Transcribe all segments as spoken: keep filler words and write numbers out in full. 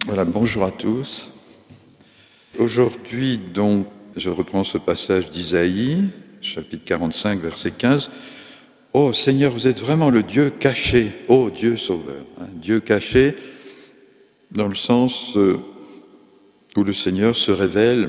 Voilà, bonjour à tous. Aujourd'hui, donc, je reprends ce passage d'Isaïe, chapitre quarante-cinq, verset quinze. « Oh Seigneur, vous êtes vraiment le Dieu caché, ô Dieu sauveur. Hein, » Dieu caché dans le sens euh, où le Seigneur se révèle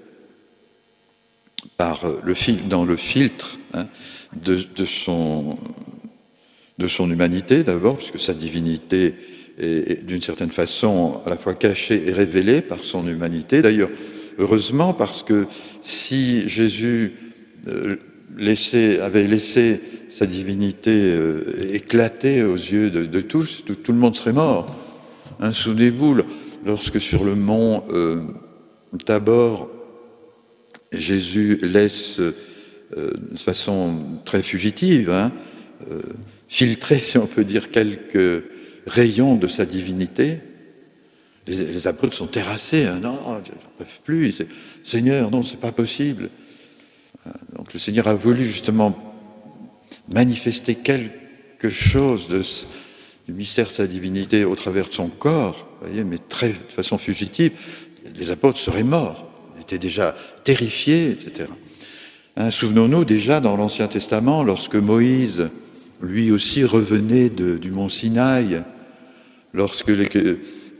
par le fil, dans le filtre hein, de, de, son, de son humanité d'abord, puisque sa divinité est d'une certaine façon à la fois cachée et révélée par son humanité. D'ailleurs, heureusement, parce que si Jésus euh, laissait, avait laissé sa divinité euh, éclater aux yeux de, de tous, tout, tout le monde serait mort. Hein, souvenez-vous, lorsque sur le mont euh, Tabor, Jésus laisse euh, de façon très fugitive, hein, euh, filtrer, si on peut dire, quelques rayons de sa divinité. Les, les apôtres sont terrassés. Hein, non, ils n'en peuvent plus. Ils, Seigneur, non, c'est pas possible. Donc le Seigneur a voulu justement manifester quelque chose de, du mystère de sa divinité au travers de son corps, voyez, mais très, de façon fugitive. Les apôtres seraient morts. Ils étaient déjà terrifiés, et cetera. Hein, souvenons-nous déjà dans l'Ancien Testament, lorsque Moïse, lui aussi, revenait de, du mont Sinaï, lorsque les, euh,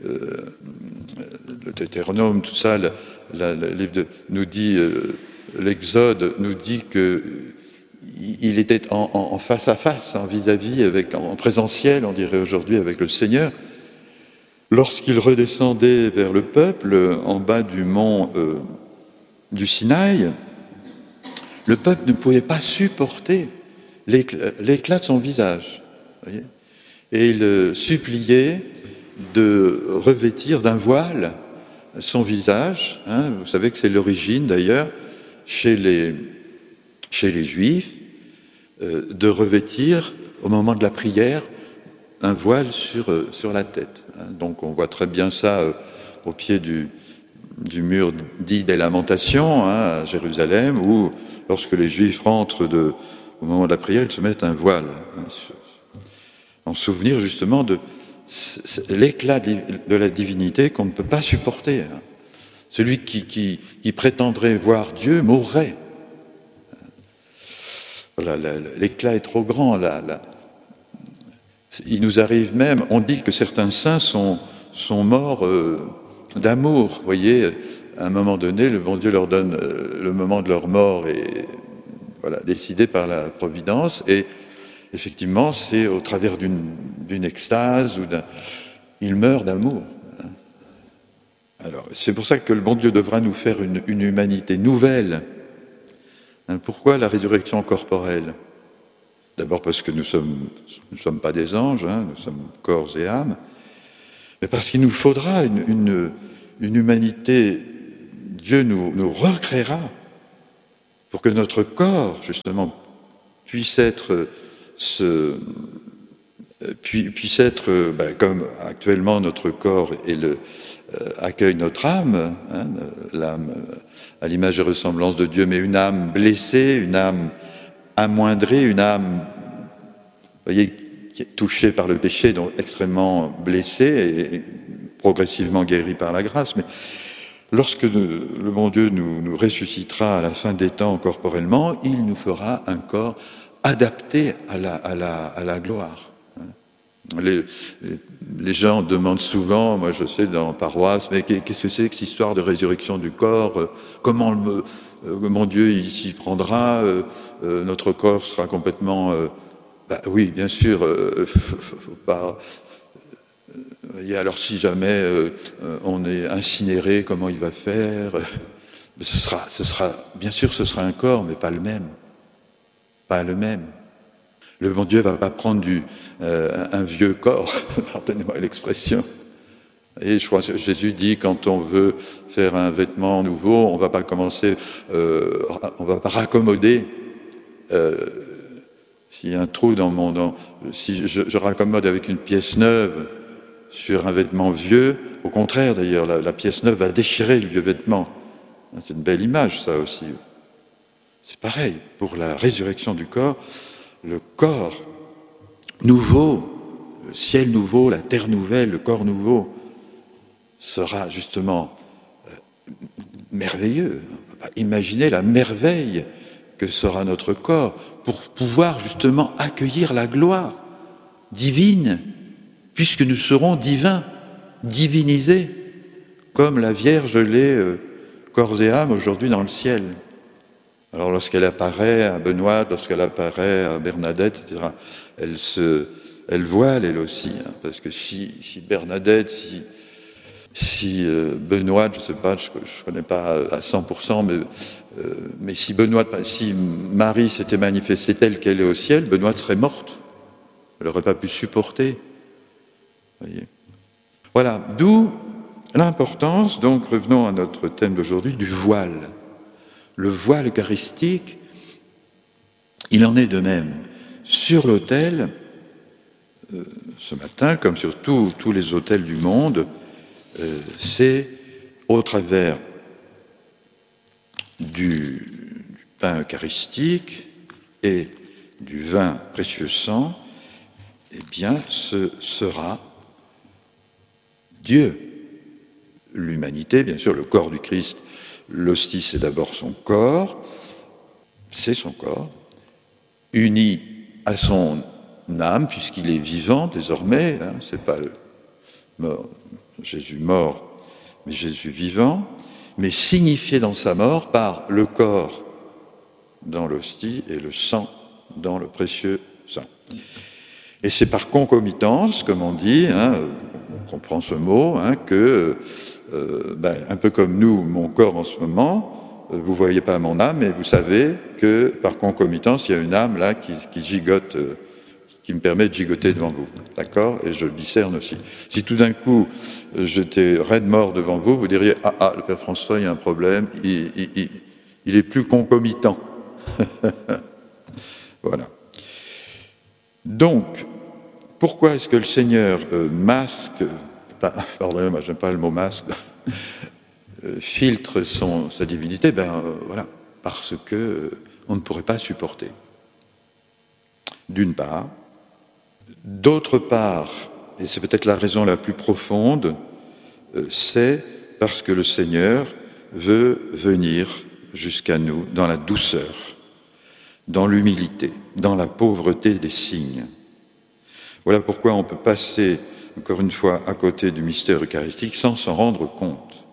le Deutéronome, tout ça, le, la, le livre de, nous dit, euh, l'Exode nous dit que il était en, en, en face à face, en vis-à-vis, avec, en présentiel, on dirait aujourd'hui, avec le Seigneur. Lorsqu'il redescendait vers le peuple, en bas du mont euh, du Sinaï, le peuple ne pouvait pas supporter l'éclat, l'éclat de son visage. Voyez, et il suppliait de revêtir d'un voile son visage. Hein, vous savez que c'est l'origine d'ailleurs chez les, chez les Juifs euh, de revêtir au moment de la prière un voile sur, euh, sur la tête. Hein, donc on voit très bien ça euh, au pied du, du mur dit des Lamentations hein, à Jérusalem, où lorsque les Juifs rentrent de, au moment de la prière, ils se mettent un voile hein, sur, en souvenir justement de l'éclat de la divinité qu'on ne peut pas supporter. Celui qui, qui, qui prétendrait voir Dieu mourrait. Voilà, l'éclat est trop grand. Là, là. Il nous arrive même, on dit que certains saints sont, sont morts euh, d'amour. Vous voyez, à un moment donné, le bon Dieu leur donne euh, le moment de leur mort et voilà, décidé par la providence. Et effectivement, c'est au travers d'une, d'une extase ou d'un... Il meurt d'amour. Alors, c'est pour ça que le bon Dieu devra nous faire une, une humanité nouvelle. Hein, pourquoi la résurrection corporelle? D'abord parce que nous sommes, nous ne sommes pas des anges, hein, nous sommes corps et âme, mais parce qu'il nous faudra une, une, une humanité. Dieu nous, nous recréera pour que notre corps, justement, puisse être... Ce, puisse être, ben, comme actuellement notre corps et le, euh, accueille notre âme, hein, l'âme à l'image et ressemblance de Dieu, mais une âme blessée, une âme amoindrie, une âme, vous voyez, qui est touchée par le péché, donc extrêmement blessée et, et progressivement guérie par la grâce. Mais lorsque nous, le bon Dieu nous, nous ressuscitera à la fin des temps corporellement, il nous fera un corps adapté à la, à la, à la gloire. Les, les gens demandent souvent, moi je sais dans paroisse, mais qu'est-ce que c'est que cette histoire de résurrection du corps? Comment le, euh, mon Dieu il s'y prendra? euh, euh, Notre corps sera complètement... Euh, bah, oui, bien sûr, euh, faut pas... Et alors si jamais euh, on est incinéré, comment il va faire? Mais ce sera, ce sera, bien sûr, ce sera un corps, mais pas le même. Pas le même. Le bon Dieu ne va pas prendre du, euh, un vieux corps, pardonnez-moi l'expression. Et je crois que Jésus dit, quand on veut faire un vêtement nouveau, on ne va pas commencer, euh, on ne va pas raccommoder. Euh, s'il y a un trou dans mon... Dans, si je, je raccommode avec une pièce neuve sur un vêtement vieux, au contraire d'ailleurs, la, la pièce neuve va déchirer le vieux vêtement. C'est une belle image, ça aussi. C'est pareil, pour la résurrection du corps, le corps nouveau, le ciel nouveau, la terre nouvelle, le corps nouveau, sera justement euh, merveilleux. On ne peut pas imaginer la merveille que sera notre corps pour pouvoir justement accueillir la gloire divine, puisque nous serons divins, divinisés, comme la Vierge l'est euh, corps et âme aujourd'hui dans le ciel. Alors lorsqu'elle apparaît à Benoît, lorsqu'elle apparaît à Bernadette, et cetera, elle se, elle voile elle aussi, hein, parce que si, si Bernadette, si, si euh, Benoît, je ne sais pas, je ne connais pas à cent pour cent, mais, euh, mais si Benoît, si Marie s'était manifestée telle qu'elle est au ciel, Benoît serait morte. Elle n'aurait pas pu supporter. Voyez. Voilà, d'où l'importance, donc revenons à notre thème d'aujourd'hui, du voile. Le voile eucharistique, il en est de même. Sur l'autel, euh, ce matin, comme sur tout, tous les autels du monde, euh, c'est au travers du, du pain eucharistique et du vin précieux sang, eh bien, ce sera Dieu. L'humanité, bien sûr, le corps du Christ, l'hostie, c'est d'abord son corps, c'est son corps, uni à son âme, puisqu'il est vivant désormais, hein, c'est pas le mort, Jésus mort, mais Jésus vivant, mais signifié dans sa mort par le corps dans l'hostie et le sang dans le précieux sang. Et c'est par concomitance, comme on dit, hein, on comprend ce mot, hein, que, euh, ben, un peu comme nous, mon corps en ce moment, euh, vous ne voyez pas mon âme, mais vous savez que par concomitance, il y a une âme là qui, qui gigote, euh, qui me permet de gigoter devant vous, d'accord? Et je le discerne aussi. Si tout d'un coup, j'étais raide mort devant vous, vous diriez « Ah, ah, le Père François, il y a un problème, il, il, il, il est plus concomitant. » Voilà. Donc, pourquoi est-ce que le Seigneur euh, masque, pardonnez-moi, j'aime pas le mot masque, euh, filtre son, sa divinité? Ben euh, voilà, parce que euh, on ne pourrait pas supporter. D'une part. D'autre part, et c'est peut-être la raison la plus profonde, euh, c'est parce que le Seigneur veut venir jusqu'à nous dans la douceur, dans l'humilité, dans la pauvreté des signes. Voilà pourquoi on peut passer, encore une fois, à côté du mystère eucharistique sans s'en rendre compte.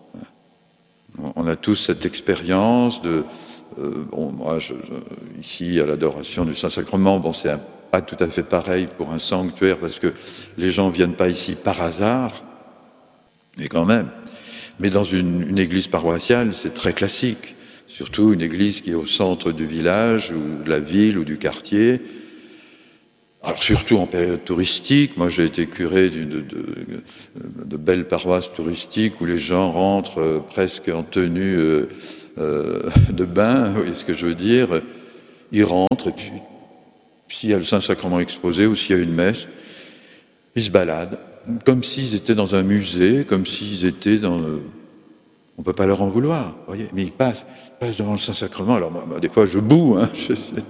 On a tous cette expérience de... Euh, bon, moi, je, je, ici, à l'adoration du Saint-Sacrement, bon, c'est un, pas tout à fait pareil pour un sanctuaire, parce que les gens ne viennent pas ici par hasard, mais quand même. Mais dans une, une église paroissiale, c'est très classique. Surtout une église qui est au centre du village, ou de la ville, ou du quartier. Alors surtout en période touristique, moi j'ai été curé de, de, de, de belles paroisses touristiques où les gens rentrent euh, presque en tenue euh, euh, de bain, vous voyez ce que je veux dire. Ils rentrent et puis s'il y a le Saint-Sacrement exposé ou s'il y a une messe, ils se baladent, comme s'ils étaient dans un musée, comme s'ils étaient dans... Le... On ne peut pas leur en vouloir, vous voyez, mais ils passent, ils passent devant le Saint-Sacrement. Alors moi, moi, des fois je boue, hein, je sais.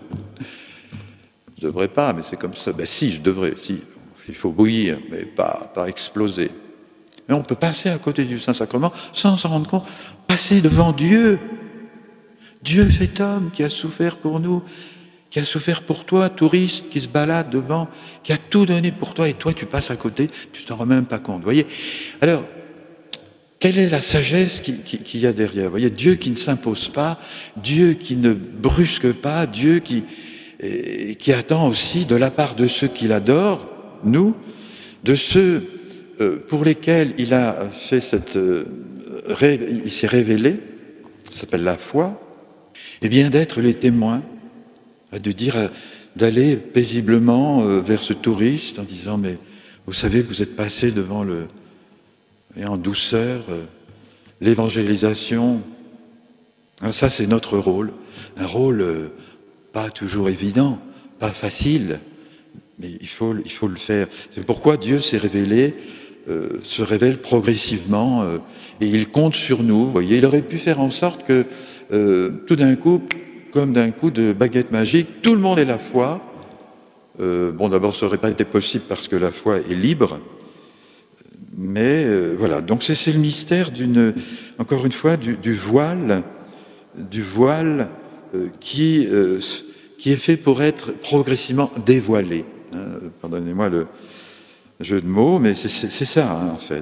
Je ne devrais pas, mais c'est comme ça. Ben si, je devrais, si. Il faut bouillir, mais pas, pas exploser. Mais on peut passer à côté du Saint-Sacrement sans s'en rendre compte. Passer devant Dieu. Dieu fait homme qui a souffert pour nous, qui a souffert pour toi, touriste, qui se balade devant, qui a tout donné pour toi, et toi tu passes à côté, tu t'en rends même pas compte. Vous voyez ? Alors, quelle est la sagesse qu'il qui, qui y a derrière ? Vous voyez, Dieu qui ne s'impose pas, Dieu qui ne brusque pas, Dieu qui... et qui attend aussi de la part de ceux qu'il adore, nous, de ceux euh, pour lesquels il a fait cette, euh, ré, il s'est révélé, ça s'appelle la foi, et bien d'être les témoins, de dire, euh, d'aller paisiblement euh, vers ce touriste en disant, mais vous savez que vous êtes passé devant le, et en douceur, euh, l'évangélisation. Alors ça, c'est notre rôle, un rôle euh, pas toujours évident, pas facile, mais il faut, il faut le faire. C'est pourquoi Dieu s'est révélé, euh, se révèle progressivement, euh, et il compte sur nous. Vous voyez, il aurait pu faire en sorte que euh, tout d'un coup, comme d'un coup de baguette magique, tout le monde ait la foi. Euh, bon, d'abord, ça n'aurait pas été possible parce que la foi est libre, Mais euh, voilà, donc c'est, c'est le mystère d'une, encore une fois, du, du voile, du voile euh, qui, euh, qui est fait pour être progressivement dévoilé. Hein, pardonnez-moi le jeu de mots, mais c'est, c'est, c'est ça hein, en fait.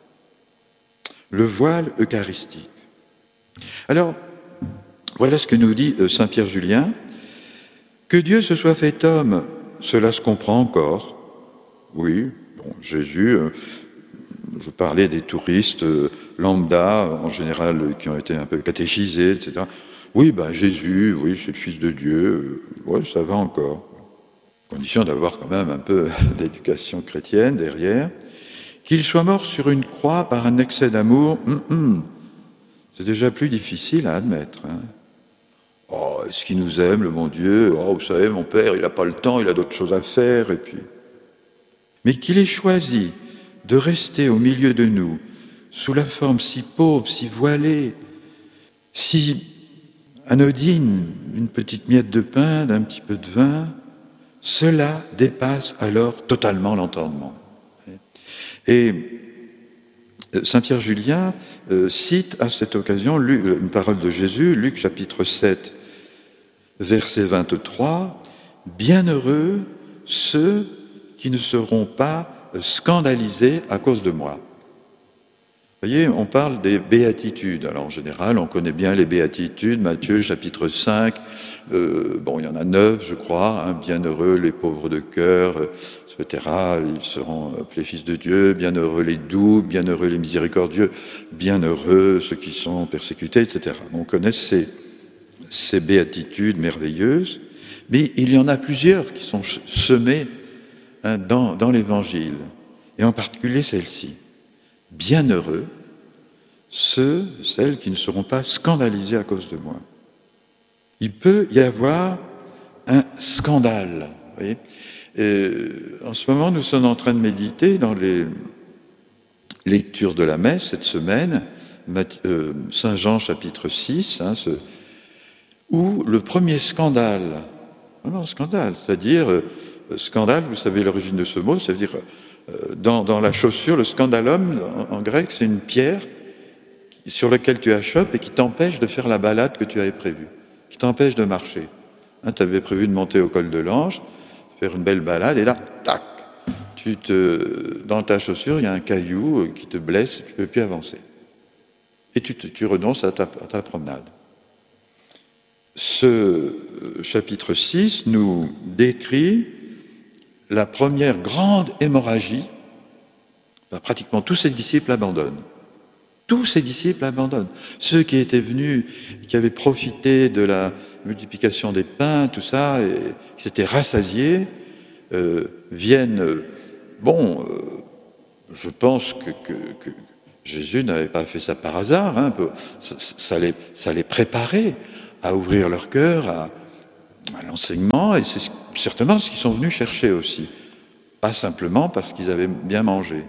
Le voile eucharistique. Alors, voilà ce que nous dit euh, saint Pierre Julien. Que Dieu se soit fait homme, cela se comprend encore. Oui, bon, Jésus, euh, je parlais des touristes euh, lambda, en général, euh, qui ont été un peu catéchisés, et cetera. Oui, ben Jésus, oui, c'est le Fils de Dieu, euh, ouais, ça va encore. Condition d'avoir quand même un peu d'éducation chrétienne derrière. Qu'il soit mort sur une croix par un excès d'amour, hum, hum, c'est déjà plus difficile à admettre. Hein. Oh, est-ce qu'il nous aime, le bon Dieu? Oh, vous savez, mon père, il n'a pas le temps, il a d'autres choses à faire, et puis... Mais qu'il ait choisi de rester au milieu de nous, sous la forme si pauvre, si voilée, si anodine, une petite miette de pain, d'un petit peu de vin, cela dépasse alors totalement l'entendement. Et saint Pierre Julien euh, cite à cette occasion une parole de Jésus, Luc chapitre sept, verset vingt-trois, « Bienheureux ceux qui ne seront pas scandalisés à cause de moi. » Vous voyez, on parle des béatitudes. Alors en général, on connaît bien les béatitudes, Matthieu chapitre cinq, euh, bon, il y en a neuf, je crois, hein, bienheureux les pauvres de cœur, et cetera, ils seront appelés fils de Dieu, bienheureux les doux, bienheureux les miséricordieux, bienheureux ceux qui sont persécutés, et cetera. On connaît ces, ces béatitudes merveilleuses, mais il y en a plusieurs qui sont semées hein, dans, dans l'Évangile, et en particulier celle-ci. Bienheureux ceux, celles qui ne seront pas scandalisés à cause de moi. Il peut y avoir un scandale. Vous voyez. Et en ce moment, nous sommes en train de méditer dans les lectures de la messe cette semaine, Saint Jean chapitre six, hein, ce, où le premier scandale, non, scandale, c'est-à-dire, euh, scandale, vous savez l'origine de ce mot, c'est-à-dire euh, dans, dans la chaussure, le scandalum, en, en grec, c'est une pierre sur laquelle tu achoppes et qui t'empêche de faire la balade que tu avais prévue, qui t'empêche de marcher. Hein, tu avais prévu de monter au col de l'Ange, faire une belle balade, et là, tac, tu te, dans ta chaussure, il y a un caillou qui te blesse, tu ne peux plus avancer. Et tu, te, tu renonces à ta, à ta promenade. Ce chapitre six nous décrit la première grande hémorragie. Ben, pratiquement tous ses disciples abandonnent. Tous ses disciples abandonnent. Ceux qui étaient venus, qui avaient profité de la multiplication des pains, tout ça, et qui s'étaient rassasiés, euh, viennent... Euh, bon, euh, je pense que, que, que Jésus n'avait pas fait ça par hasard. Hein, ça, ça, les, ça les préparait à ouvrir leur cœur à, à l'enseignement, et c'est certainement ce qu'ils sont venus chercher aussi. Pas simplement parce qu'ils avaient bien mangé.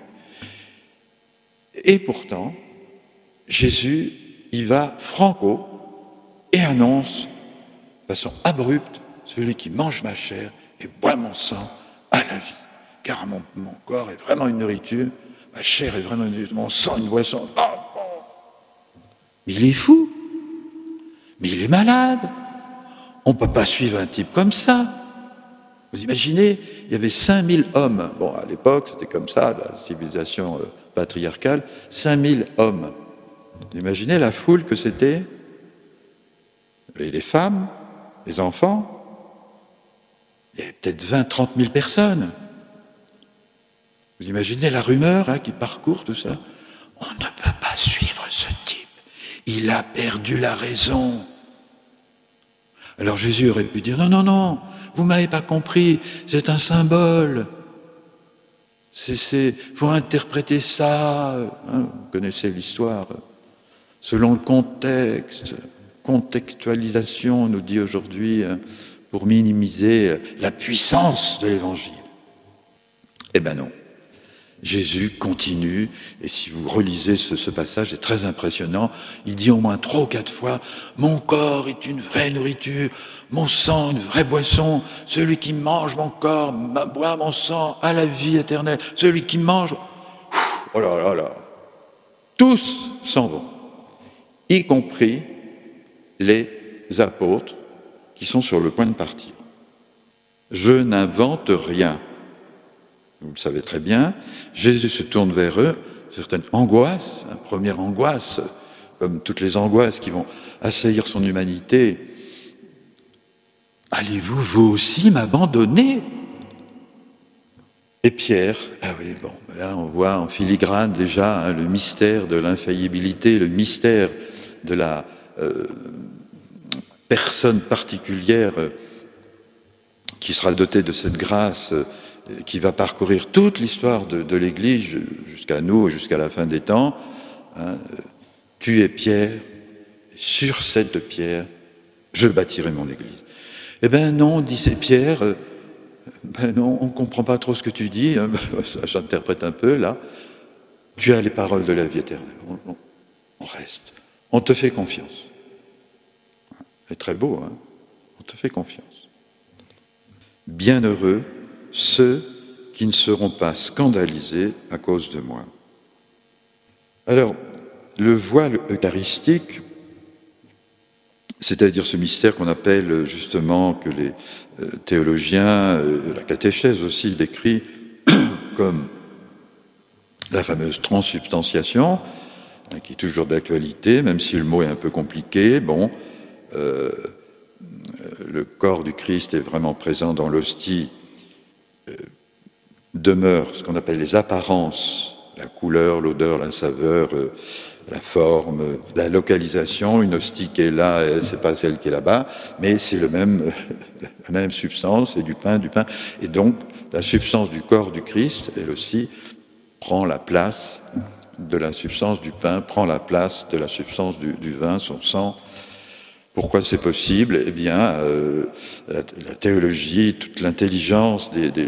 Et pourtant, Jésus y va franco et annonce de façon abrupte, celui qui mange ma chair et boit mon sang a la vie. Car mon, mon corps est vraiment une nourriture, ma chair est vraiment une nourriture, mon sang une boisson. Oh, oh. Mais il est fou, mais il est malade. On ne peut pas suivre un type comme ça. Vous imaginez, il y avait cinq mille hommes. Bon, à l'époque, c'était comme ça, la civilisation euh, patriarcale, cinq mille hommes. Vous imaginez la foule que c'était? Et les femmes, les enfants, il y avait peut-être vingt, trente mille personnes. Vous imaginez la rumeur hein, qui parcourt tout ça? On ne peut pas suivre ce type. Il a perdu la raison. Alors Jésus aurait pu dire, non, non, non, vous ne m'avez pas compris, c'est un symbole. Il faut interpréter ça, hein, vous connaissez l'histoire, selon le contexte, contextualisation, on nous dit aujourd'hui, hein, pour minimiser la puissance de l'Évangile. Eh bien non. Jésus continue, et si vous relisez ce, ce passage, c'est très impressionnant, il dit au moins trois ou quatre fois, « Mon corps est une vraie nourriture, mon sang une vraie boisson, celui qui mange mon corps, boit mon sang, a la vie éternelle, celui qui mange... » oh là là là, tous s'en vont, y compris les apôtres qui sont sur le point de partir. Je n'invente rien. Vous le savez très bien, Jésus se tourne vers eux, certaines angoisses, une première angoisse, comme toutes les angoisses qui vont assaillir son humanité. Allez-vous, vous aussi, m'abandonner ? Et Pierre, ah oui, bon, là on voit en filigrane déjà hein, le mystère de l'infaillibilité, le mystère de la euh, personne particulière euh, qui sera dotée de cette grâce, euh, qui va parcourir toute l'histoire de, de l'Église jusqu'à nous, jusqu'à la fin des temps. Hein, tu es Pierre, sur cette pierre, je bâtirai mon Église. Eh bien non, disait Pierre, euh, ben non, on ne comprend pas trop ce que tu dis, hein, ça j'interprète un peu là. Tu as les paroles de la vie éternelle. On, on, on reste. On te fait confiance. C'est très beau, hein. On te fait confiance. Bienheureux ceux qui ne seront pas scandalisés à cause de moi. Alors, le voile eucharistique, c'est-à-dire ce mystère qu'on appelle justement, que les euh, théologiens, euh, la catéchèse aussi décrit comme la fameuse transsubstantiation, hein, qui est toujours d'actualité, même si le mot est un peu compliqué. Bon, euh, le corps du Christ est vraiment présent dans l'hostie, euh, demeure ce qu'on appelle les apparences, la couleur, l'odeur, la saveur, euh, la forme, la localisation. Une hostie qui est là, c'est pas celle qui est là-bas, mais c'est le même, la même substance, c'est du pain, du pain. Et donc, la substance du corps du Christ, elle aussi, prend la place de la substance du pain, prend la place de la substance du, du vin, son sang. Pourquoi c'est possible ? Eh bien, euh, la, la théologie, toute l'intelligence des, des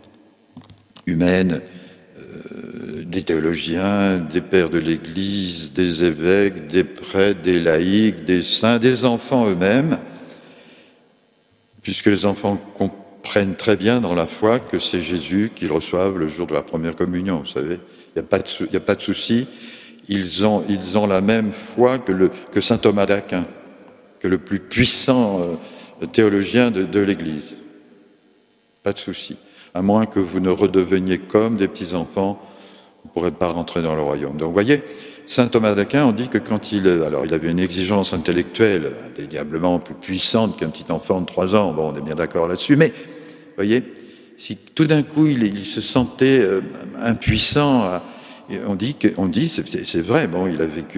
humaine, euh, des théologiens, des pères de l'Église, des évêques, des prêtres, des laïcs, des saints, des enfants eux-mêmes, puisque les enfants comprennent très bien dans la foi que c'est Jésus qu'ils reçoivent le jour de la première communion, vous savez. Il n'y a pas de, il n'y a pas de souci, ils ont, ils ont la même foi que, le, que saint Thomas d'Aquin, que le plus puissant euh, théologien de, de l'Église. Pas de souci. À moins que vous ne redeveniez comme des petits-enfants, vous ne pourrez pas rentrer dans le royaume. Donc, vous voyez, saint Thomas d'Aquin, on dit que quand il... Alors, il avait une exigence intellectuelle indéniablement plus puissante qu'un petit enfant de trois ans. Bon, on est bien d'accord là-dessus. Mais, vous voyez, si tout d'un coup, il, il se sentait euh, impuissant, à, on dit, que, on dit c'est, c'est vrai, bon, il a vécu